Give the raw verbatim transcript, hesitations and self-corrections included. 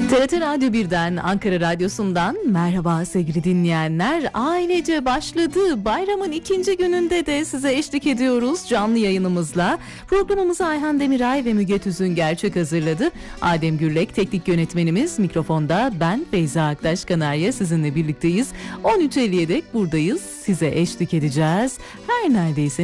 T R T Radyo birden, Ankara Radyosu'ndan merhaba sevgili dinleyenler. Ailece başladı. Bayramın ikinci gününde de size eşlik ediyoruz canlı yayınımızla. Programımızı Ayhan Demiray ve Müge Tüzünger hazırladı. Adem Gürlek teknik yönetmenimiz, mikrofonda ben Feyza Aktaş Kanarya sizinle birlikteyiz. on üç elliye dek buradayız. Size eşlik edeceğiz. Her neredeyse